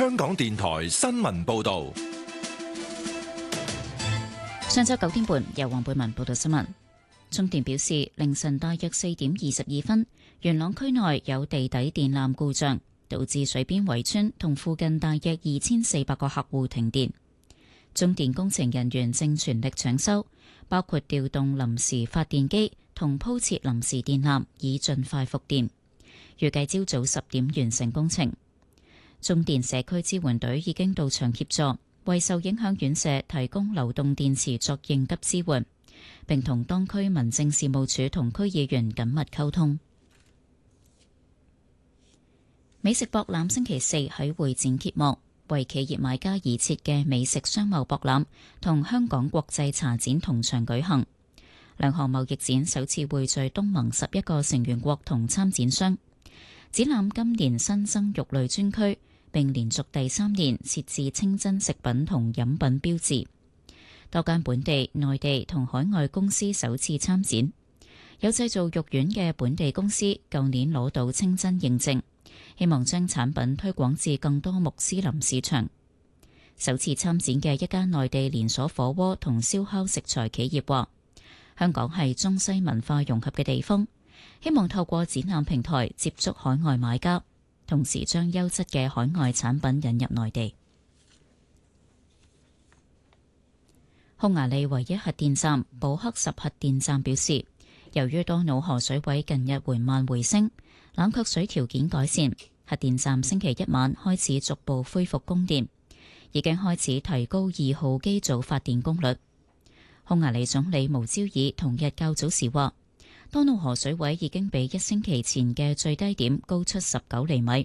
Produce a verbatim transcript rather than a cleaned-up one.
香港電台新聞報道。 上晝九點半，由黃貝文報道新聞。中電表示，凌晨大約四點二十二分，元朗區內有地底電纜故障，導致水邊圍村同附近大約二千四百個客戶停電。中電工程人員正全力搶修，包括調動臨時發電機同鋪設臨時電纜，以盡快復電。預計朝早十點完成工程。中電社區支援隊已經到場協助，為受影響院舍提供流動電池作應急支援，並同當區民政事務處同區議員緊密溝通。美食博覽星期四喺會展揭幕，為企業買家而設嘅美食商貿博覽同香港國際茶展同場舉行。兩項貿易展首次匯聚東盟十一個成員國同參展商。展覽今年新增肉類專區，並連續第三年設置清真食品同飲品標誌。多間本地、內地同海外公司首次參展，有製造肉丸嘅本地公司舊年攞到清真認證，希望將產品推廣至更多穆斯林市場。首次參展嘅一間內地連鎖火鍋同燒烤食材企業話，香港係中西文化融合嘅地方，希望透過展覽平台接觸海外買家，同時將優質嘅海外產品引入內地。匈牙利唯一核電站布克什核電站表示，由於多瑙河水位近日緩慢回升，冷卻水條件改善，核電站星期一晚開始逐步恢復供電，已經開始提高二號機組發電功率。匈牙利總理無焦爾同日較早時話，多瑙河水位已經比一星期前嘅最低點高出十九厘米，